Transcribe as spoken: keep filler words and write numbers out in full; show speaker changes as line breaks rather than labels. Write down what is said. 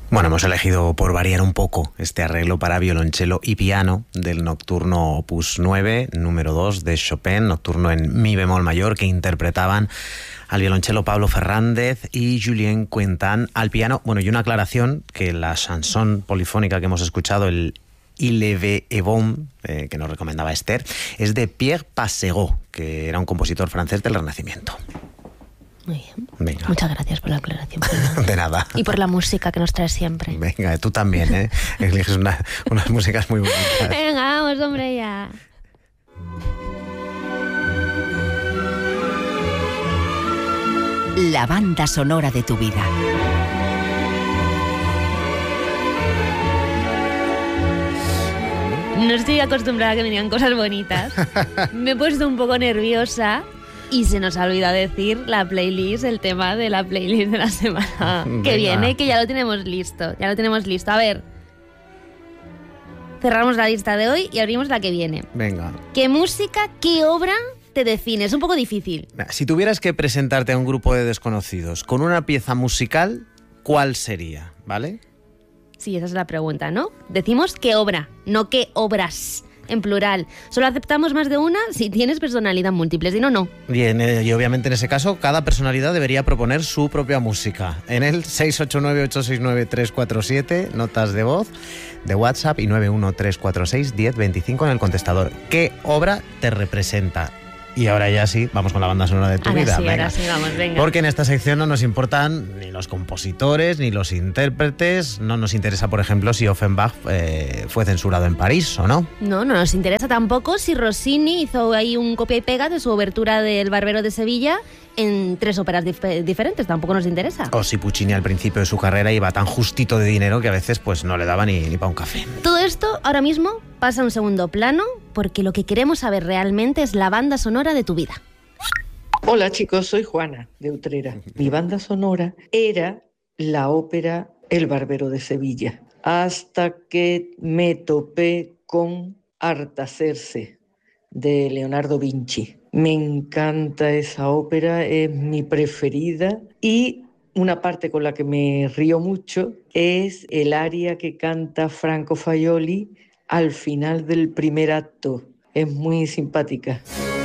Bueno, hemos elegido por variar un poco este arreglo para violonchelo y piano del Nocturno Opus nueve, número dos de Chopin, nocturno en mi bemol mayor, que interpretaban al violonchelo Pablo Fernández y Julien Quentin al piano. Bueno, y una aclaración, que la chanson polifónica que hemos escuchado, el Il Levé et Bon, eh, que nos recomendaba Esther, es de Pierre Passegot, que era un compositor francés del Renacimiento.
Muy bien.
Venga.
Muchas gracias por la aclaración. Fernando.
De nada.
Y por la música que nos traes siempre.
Venga, tú también, ¿eh? Eliges una, unas músicas muy bonitas.
Venga, vamos, hombre, ya.
La banda sonora de tu vida.
No estoy acostumbrada a que me digan cosas bonitas. Me he puesto un poco nerviosa. Y se nos ha olvidado decir la playlist, el tema de la playlist de la semana que viene, que ya lo tenemos listo, ya lo tenemos listo. A ver, cerramos la lista de hoy y abrimos la que viene.
Venga.
¿Qué música, qué obra te define? Es un poco difícil.
Si tuvieras que presentarte a un grupo de desconocidos con una pieza musical, ¿cuál sería? ¿Vale?
Sí, esa es la pregunta, ¿no? Decimos qué obra, no qué obras. En plural. Solo aceptamos más de una si tienes personalidad múltiple, si no, no.
Bien, eh, y obviamente en ese caso cada personalidad debería proponer su propia música. En el seis ocho nueve, ocho seis nueve, tres cuatro siete, notas de voz de WhatsApp y nueve uno tres cuatro seis, diez veinticinco en el contestador. ¿Qué obra te representa? Y ahora ya sí, vamos con la banda sonora de tu
ahora
vida.
Sí,
venga.
ahora sí, vamos, venga.
Porque en esta sección no nos importan ni los compositores ni los intérpretes. No nos interesa, por ejemplo, si Offenbach eh, fue censurado en París o no.
No, no nos interesa tampoco si Rossini hizo ahí un copia y pega de su obertura del Barbero de Sevilla en tres óperas dif- diferentes. Tampoco nos interesa.
O si Puccini al principio de su carrera iba tan justito de dinero que a veces pues no le daba ni, ni para un café.
Todo esto ahora mismo pasa a un segundo plano porque lo que queremos saber realmente es la banda sonora de tu vida.
Hola chicos, soy Juana de Utrera. Mi banda sonora era la ópera El Barbero de Sevilla, hasta que me topé con Artaserse de Leonardo Vinci. Me encanta esa ópera, es mi preferida, y una parte con la que me río mucho es el aria que canta Franco Faioli al final del primer acto. Es muy simpática.